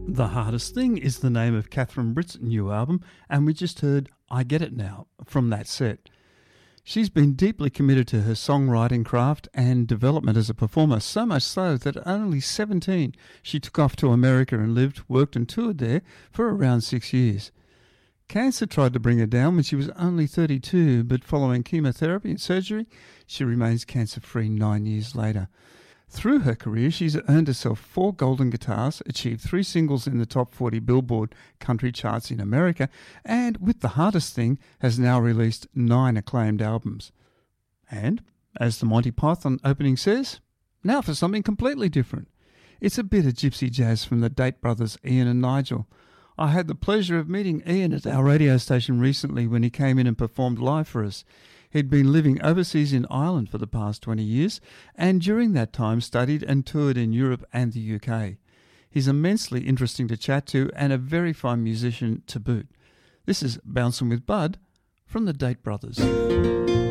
The Hardest Thing is the name of Catherine Britt's new album, and we just heard I Get It Now from that set. She's been deeply committed to her songwriting craft and development as a performer, so much so that at only 17 she took off to America and lived, worked and toured there for around 6 years. Cancer tried to bring her down when she was only 32, but following chemotherapy and surgery, she remains cancer-free 9 years later. Through her career, she's earned herself 4 golden guitars, achieved 3 singles in the top 40 Billboard country charts in America, and with The Hardest Thing, has now released 9 acclaimed albums. And, as the Monty Python opening says, now for something completely different. It's a bit of gypsy jazz from the Date brothers, Ian and Nigel. I had the pleasure of meeting Ian at our radio station recently when he came in and performed live for us. He'd been living overseas in Ireland for the past 20 years and during that time studied and toured in Europe and the UK. He's immensely interesting to chat to and a very fine musician to boot. This is Bouncing with Bud from the Date Brothers.